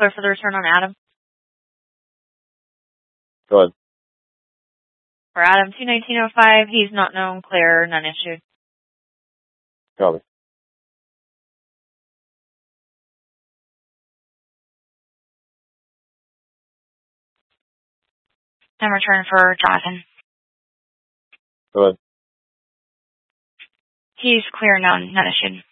clear for the return on Adam. Go ahead. For Adam 21905, he's not known, clear, none issued. Copy. And return for Jonathan. Go ahead. He's clear, none issued.